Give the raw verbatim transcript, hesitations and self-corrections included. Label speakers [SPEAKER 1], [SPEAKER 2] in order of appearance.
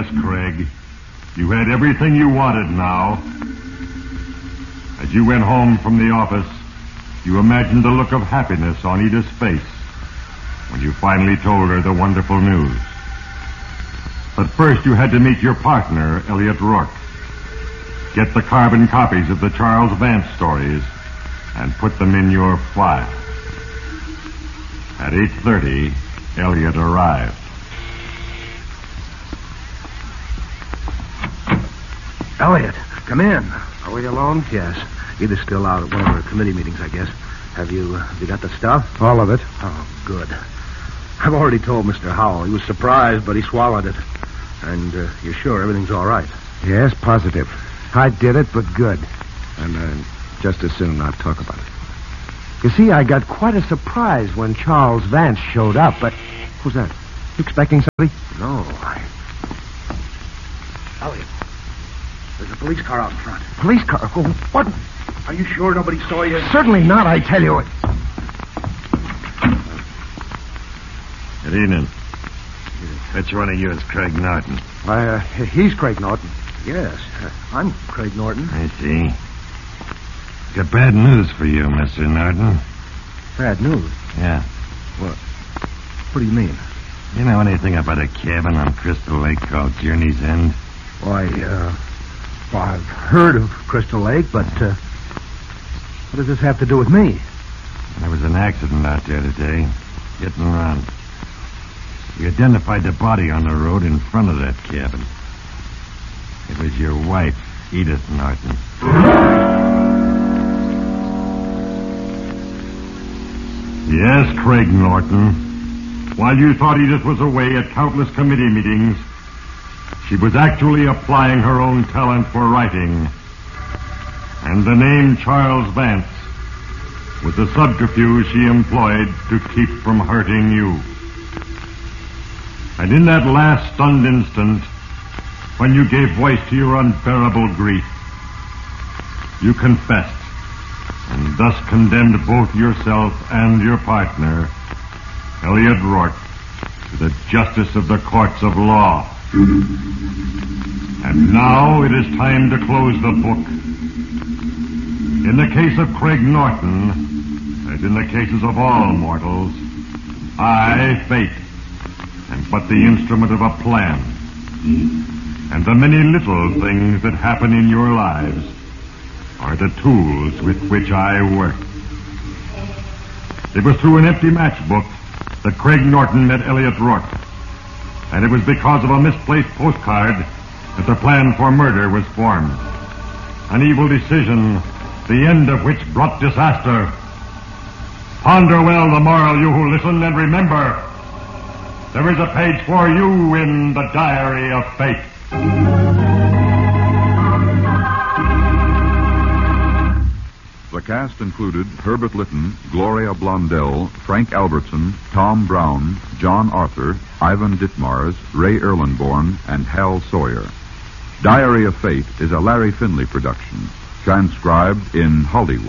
[SPEAKER 1] Yes, Craig. You had everything you wanted now. As you went home from the office, you imagined the look of happiness on Edith's face when you finally told her the wonderful news. But first you had to meet your partner, Elliot Rourke. Get the carbon copies of the Charles Vance stories and put them in your file. At eight thirty, Elliot arrived.
[SPEAKER 2] Elliot, come in.
[SPEAKER 3] Are we alone?
[SPEAKER 2] Yes. Edith's still out at one of her committee meetings, I guess. Have you, uh, have you got the stuff?
[SPEAKER 3] All of it.
[SPEAKER 2] Oh, good. I've already told Mister Howell. He was surprised, but he swallowed it. And uh, you're sure everything's all right?
[SPEAKER 3] Yes, positive. I did it, but good. And uh, just as soon not talk about it. You see, I got quite a surprise when Charles Vance showed up, but... Who's that? You expecting somebody?
[SPEAKER 2] No, I... Elliot, there's a police car out in front.
[SPEAKER 3] Police car? Oh, what?
[SPEAKER 2] Are you sure nobody saw you?
[SPEAKER 3] Certainly not, I tell you.
[SPEAKER 1] Good evening. Which one of you is Craig Norton?
[SPEAKER 3] Why, uh, he's Craig Norton.
[SPEAKER 2] Yes, uh, I'm Craig Norton.
[SPEAKER 1] I see. Got bad news for you, Mister Norton.
[SPEAKER 2] Bad news?
[SPEAKER 1] Yeah.
[SPEAKER 2] What? What do you mean?
[SPEAKER 1] You know anything about a cabin on Crystal Lake called Journey's End?
[SPEAKER 2] Why, uh... Well, I've heard of Crystal Lake, but, uh... what does this have to do with me?
[SPEAKER 1] There was an accident out there today. Hit and run. We identified the body on the road in front of that cabin. It was your wife, Edith Norton. Yes, Craig Norton. While you thought Edith was away at countless committee meetings, she was actually applying her own talent for writing. And the name Charles Vance was the subterfuge she employed to keep from hurting you. And in that last stunned instant, when you gave voice to your unbearable grief, you confessed and thus condemned both yourself and your partner, Elliot Rourke, to the justice of the courts of law. And now it is time to close the book. In the case of Craig Norton, as in the cases of all mortals, I, fate, am but the instrument of a plan. And the many little things that happen in your lives are the tools with which I work. It was through an empty matchbook that Craig Norton met Elliot Rourke. And it was because of a misplaced postcard that the plan for murder was formed. An evil decision, the end of which brought disaster. Ponder well the moral, you who listen, and remember, there is a page for you in the Diary of Fate.
[SPEAKER 4] The cast included Herbert Lytton, Gloria Blondell, Frank Albertson, Tom Brown, John Arthur, Ivan Ditmars, Ray Erlenborn, and Hal Sawyer. Diary of Fate is a Larry Finley production, transcribed in Hollywood.